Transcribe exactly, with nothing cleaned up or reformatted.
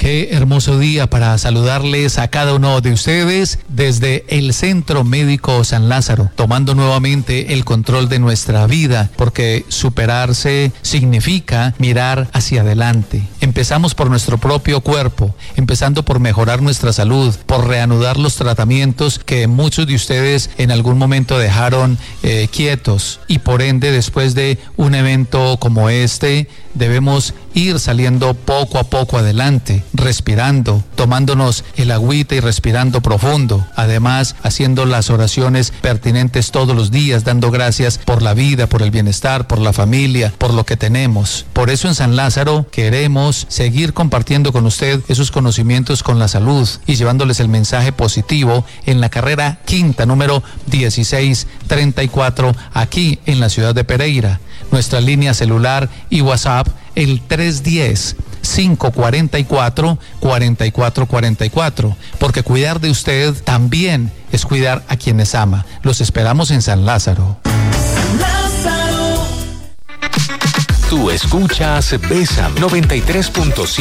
Qué hermoso día para saludarles a cada uno de ustedes desde el Centro Médico San Lázaro, tomando nuevamente el control de nuestra vida, porque superarse significa mirar hacia adelante. Empezamos por nuestro propio cuerpo, empezando por mejorar nuestra salud, por reanudar los tratamientos que muchos de ustedes en algún momento dejaron eh, quietos, y por ende después de un evento como este debemos ir saliendo poco a poco adelante, respirando, tomándonos el agüita y respirando profundo, además haciendo las oraciones pertinentes todos los días, dando gracias por la vida, por el bienestar, por la familia, por lo que tenemos. Por eso en San Lázaro queremos seguir compartiendo con usted esos conocimientos con la salud y llevándoles el mensaje positivo en la carrera quinta número dieciséis treinta y cuatro aquí en la ciudad de Pereira. Nuestra línea celular y WhatsApp el tres uno cero, cinco cuatro cuatro, cuatro cuatro cuatro cuatro, porque cuidar de usted también es cuidar a quienes ama. Los esperamos en San Lázaro. San Lázaro. Tú escuchas Bésame noventa y tres punto siete.